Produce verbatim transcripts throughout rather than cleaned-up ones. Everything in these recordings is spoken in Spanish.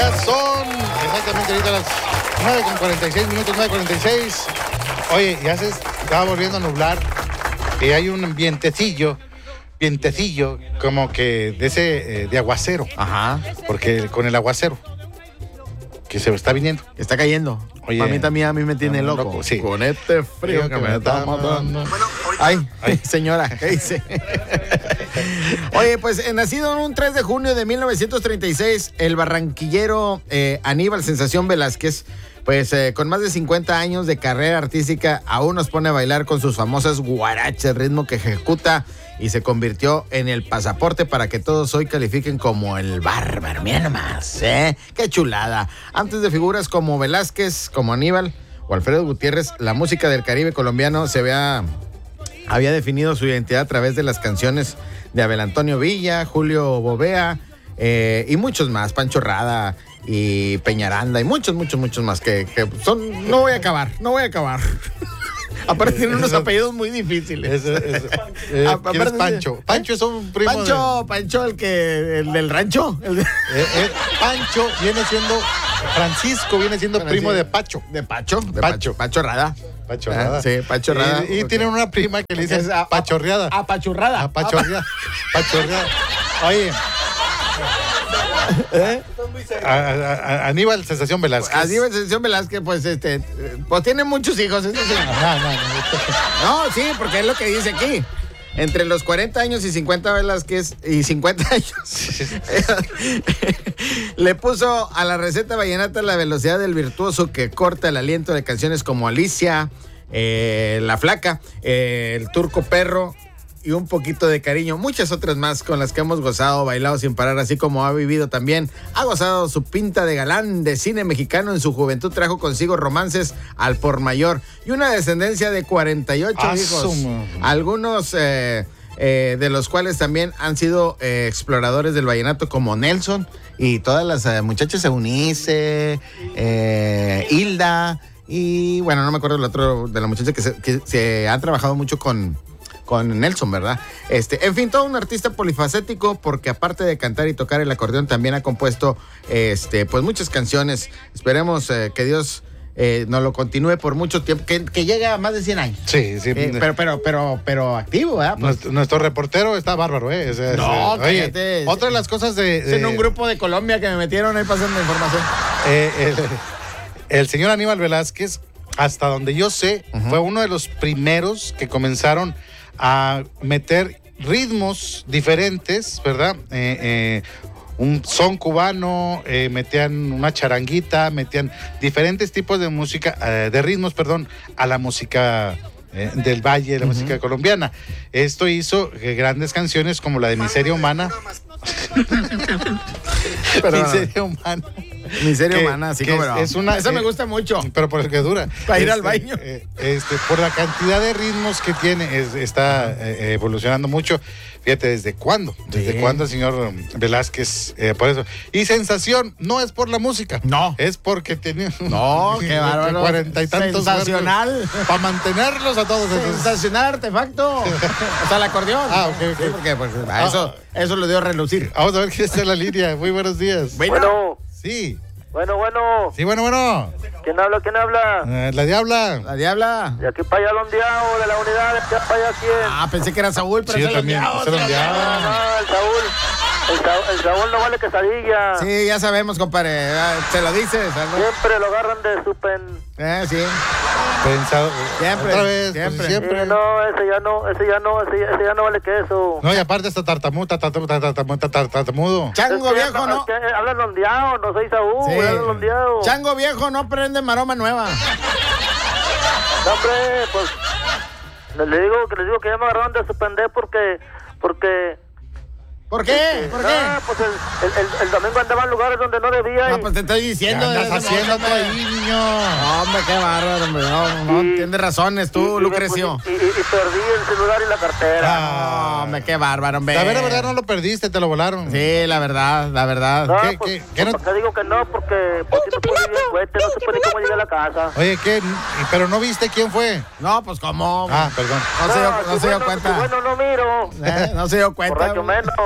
Ya son exactamente ahorita las nueve con cuarenta y seis minutos, nueve cuarenta y seis. Oye, ya se estaba volviendo a nublar y hay un vientecillo, vientecillo como que de ese, eh, de aguacero. Ajá. Porque con el aguacero que se está viniendo. Está cayendo. Oye, a mí también, a mí me tiene loco. loco, sí. Con este frío que, que me está matando. Bueno, ay, ay, señora, ¿qué dice? Oye, pues eh, nacido en un tres de junio de mil novecientos treinta y seis, el barranquillero eh, Aníbal Sensación Velázquez, pues eh, con más de cincuenta años de carrera artística, aún nos pone a bailar con sus famosas guaraches, ritmo que ejecuta y se convirtió en el pasaporte para que todos hoy califiquen como el bárbaro. Mira nomás, ¿eh? ¡Qué chulada! Antes de figuras como Velázquez, como Aníbal o Alfredo Gutiérrez, la música del Caribe colombiano se había, había definido su identidad a través de las canciones de Abel Antonio Villa, Julio Bovea eh, y muchos más, Pancho Rada y Peñaranda y muchos, muchos, muchos más que, que son... No voy a acabar, no voy a acabar. Aparte tienen unos apellidos muy difíciles. Eso, eso. Eh, ¿Quién es Pancho? Pancho es un primo Pancho, de... Pancho, el que el del rancho. El de... eh, eh, Pancho viene siendo Francisco, viene siendo bueno, primo sí. de Pacho. De Pacho, de Pacho. Pacho Rada. Pacho Rada. Ah, sí, Pacho Rada. Y, y okay. tienen una prima que le dice es a, Pachorreada. A Pachorrada. A Pachorreada. Pachorreada. Oye. ¿Eh? A, a, a Aníbal Sensación Velázquez. Aníbal Sensación Velázquez, pues este, pues tiene muchos hijos. Este sí. No, no, no. No, sí, porque es lo que dice aquí. Entre los cuarenta años y cincuenta Velázquez y cincuenta años le puso a la receta vallenata la velocidad del virtuoso que corta el aliento de canciones como Alicia, eh, La Flaca, eh, El Turco Perro y Un Poquito de Cariño, muchas otras más con las que hemos gozado, bailado sin parar, así como ha vivido también. Ha gozado su pinta de galán de cine mexicano. En su juventud trajo consigo romances al por mayor y una descendencia de cuarenta y ocho hijos. Algunos eh, eh, de los cuales también han sido eh, exploradores del vallenato, como Nelson y todas las eh, muchachas, Eunice, eh, Hilda y bueno, no me acuerdo el otro de la muchacha que se, que se ha trabajado mucho con... con Nelson, ¿verdad? Este, en fin, todo un artista polifacético, porque aparte de cantar y tocar el acordeón, también ha compuesto este, pues muchas canciones. Esperemos eh, que Dios eh, nos lo continúe por mucho tiempo, que, que llegue a más de cien años. Sí, sí. Eh, pero, pero, pero, pero activo, ¿verdad? Pues, nuestro, nuestro reportero está bárbaro, ¿eh? Es, es, no, es, cállate. Oye, otra de las cosas de... de... En un grupo de Colombia que me metieron ahí pasando información. Eh, el, el señor Aníbal Velázquez, hasta donde yo sé, uh-huh. fue uno de los primeros que comenzaron a meter ritmos diferentes, ¿verdad? Eh, eh, un son cubano, eh, metían una charanguita, metían diferentes tipos de música, eh, de ritmos, perdón, a la música eh, del valle, la uh-huh. música colombiana. Esto hizo eh, grandes canciones como la de Miseria Humana. Miseria Humana. Miseria que, humana, sí, como es, es una, Eso eh, me gusta mucho. Pero por el que dura. Para ir este, al baño. Eh, este, por la cantidad de ritmos que tiene, es, está eh, evolucionando mucho. Fíjate, ¿desde cuándo? ¿Desde sí. cuándo el señor Velázquez? Eh, por eso. Y Sensación no es por la música. No. Es porque tenía... No, qué bárbaro. Cuarenta y tantos. Sensacional. Para mantenerlos a todos. Sensacional artefacto. O sea, el acordeón. Ah, ok, ok. Sí, porque pues, ah, eso, eso lo dio a relucir. Vamos a ver quién está en la línea. Muy buenos días. Bueno. bueno. Sí. Bueno, bueno. Sí, bueno, bueno. ¿Quién habla? ¿Quién habla? Eh, la Diabla. La Diabla. De aquí para allá, Londeado, de la unidad, de aquí para allá, ¿quién? Ah, pensé que era Saúl, pero sí, es yo también. Londeado. Es Londeado. No, no, el Saúl. El Saúl, el Saúl no vale quesadilla. Sí, ya sabemos, compadre. Se lo dices. ¿no? Siempre lo agarran de su pen. Eh, sí. Pensado. Siempre. Otra vez. Siempre. Pues, siempre. Sí, no, ese ya no, ese ya no, ese, ese ya no vale queso. No, y aparte está tartamudo, tartamudo, tartamudo. Chango es que viejo, ¿no? Es que habla Londeado, no soy Saúl, sí. habla Londeado. Chango viejo no prende maroma nueva. No, hombre, pues le digo que les digo que ya me agarraron de suspender porque porque ¿Por qué? ¿Por qué? Ah, pues el, el, el, el domingo andaba en lugares donde no debía. Ah, pues te estoy diciendo. ¿Qué andas haciendo tú ahí, niño? No, hombre, qué bárbaro, hombre. No, no, y, tienes razones tú, y, Lucrecio. Y, y, y, y perdí el celular y la cartera. Ah, no, hombre, qué bárbaro, hombre. La verdad, la verdad, no lo perdiste, te lo volaron. Sí, la verdad, la verdad. No, ¿Qué, pues, qué, qué no? Te digo que no, porque pues, si no pude ir bien fuerte, no supe ni cómo llegué a la casa. Oye, ¿qué? ¿Pero no viste quién fue? No, pues, ¿cómo? Ah, perdón. No, no se dio, no si se dio bueno, cuenta. Si bueno, no miro. ¿Eh? No se dio cuenta. Borracho menos.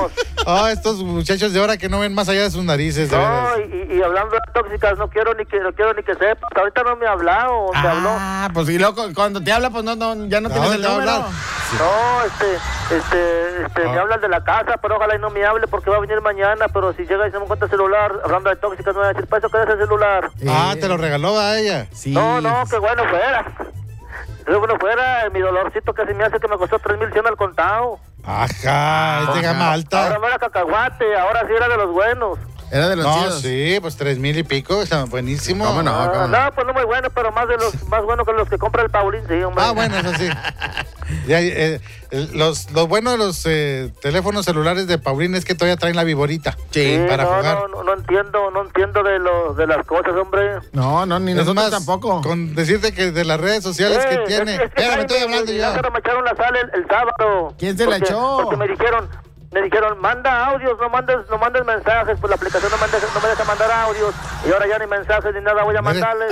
vamos. Oh, estos muchachos de ahora que no ven más allá de sus narices. De No, veras. y, y hablando de tóxicas, no quiero ni que no quiero ni que sepa. Ahorita no me ha hablado, te habló. Ah, pues y loco, cuando te habla, pues no, no, ya no, No, tienes el te va a número. hablar. No, este, este, este, Ah. me hablan de la casa, pero ojalá y no me hable porque va a venir mañana, pero si llega y se me encuentra el celular, hablando de tóxicas, me va a decir, ¿para eso qué es el celular? Ah, Eh, te lo regaló a ella. Sí. No, no, que bueno fuera. Que bueno fuera, mi dolorcito casi me hace que me costó tres mil cien al contado. Ajá, es de gama alta. Ahora no era cacahuate, ahora sí era de los buenos. Era de los No, chidos. sí, pues tres mil y pico, está buenísimo. ¿Cómo no? Ah, ¿cómo no? no, pues no muy bueno, pero más de los más bueno que los que compra el Paulín, sí, hombre. Ah, bueno, eso sí. Ya, eh, el- los, lo bueno de los eh, teléfonos celulares de Paulín es que todavía traen la viborita. Sí. para no, jugar. No, no, no entiendo, no entiendo de los de las cosas, hombre. No, no, ni Es nosotros más, tampoco. con decirte que de las redes sociales Eh, que es- tiene. es que Espérame, ahí estoy me- hablando me- ya. me echaron la sal el, el sábado. ¿Quién se la Porque- echó? Porque me dijeron, me dijeron, manda audios, no mandes, no mandes mensajes, pues la aplicación no, mandes, no me deja mandar audios, y ahora ya ni mensajes ni nada voy a Mire. mandarles.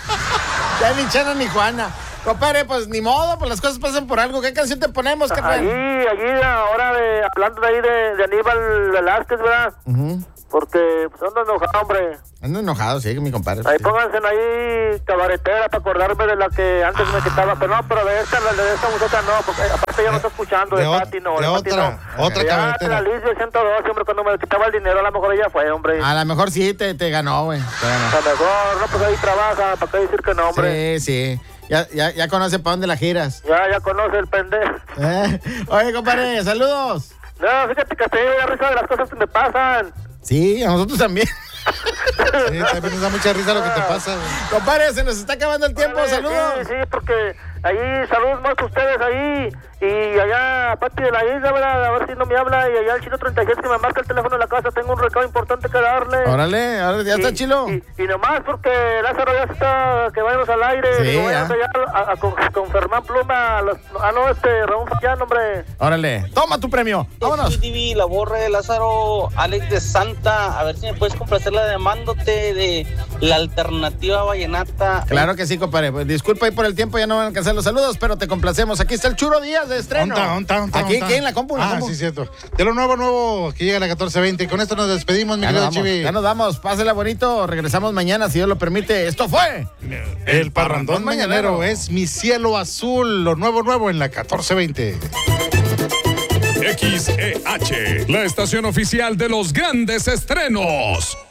Ya ni Chana ni Juana. Compadre, pues ni modo, pues las cosas pasan por algo. ¿Qué canción te ponemos, Allí, carnal? allí, ahora de, hablando de ahí de, de Aníbal Velázquez, ¿verdad? Ujú. Porque pues ando enojado, hombre. Ando enojado, sí, mi compadre. Ahí Sí. pónganse ahí cabaretera para acordarme de la que antes me quitaba, pero no, pero de esta, la de esta muchacha no, porque aparte ya no está escuchando, de, de ot- Pati no, de de Pati otra, no. otra Ya, cabaretera. de la Liz del ciento doce, hombre, cuando me quitaba el dinero, a lo mejor ella fue, hombre. A lo mejor sí te, te ganó, güey. Te ganó. A lo mejor, no, pues ahí trabaja, ¿para qué decir que no, hombre? Sí, sí. Ya, ya, ya conoce para dónde la giras. Ya, ya conoce el pendejo. ¿Eh? Oye, compadre, saludos. No, fíjate que estoy de risa de las cosas que me pasan. Sí, a nosotros también. Sí, también nos da mucha risa lo que te pasa. güey. Compadre, se nos está acabando el tiempo. Órale, Saludos. Sí, sí, porque ahí, saludos más que ustedes ahí. Y allá, Pati de la isla, ¿verdad? A ver si no me habla. Y allá el chino treinta y seis que me marca el teléfono de la casa. Tengo un recado importante que darle. Órale, ahora ya está Y- chilo. Y, y nomás porque Lázaro ya está, que vayamos al aire. Sí, Digo, vayamos ya. allá a, a- con, con Fermán Pluma. a los- ah, no, este, Raúl Fallán, hombre. Órale, toma tu premio. Vámonos. T V, la borra de Lázaro, Alex de Santa, a ver si me puedes complacer la demándote de la alternativa vallenata. Claro que sí, compadre. Pues, disculpa ahí por el tiempo, ya no van a alcanzar los saludos, pero te complacemos. Aquí está el Churo Díaz de estreno. Onta, onta, onta, Aquí, onta. aquí en la compu, en la Ah, compu. sí, cierto. De lo nuevo, nuevo, que llega a la catorce veinte. Y con esto nos despedimos, mi Ya nos querido vamos, Chivi. ya nos vamos. Pásela bonito. Regresamos mañana, si Dios lo permite. Esto fue El parrandón mañanero es Mi Cielo Azul, lo nuevo, nuevo en la catorce veinte. X E H, la estación oficial de los grandes estrenos.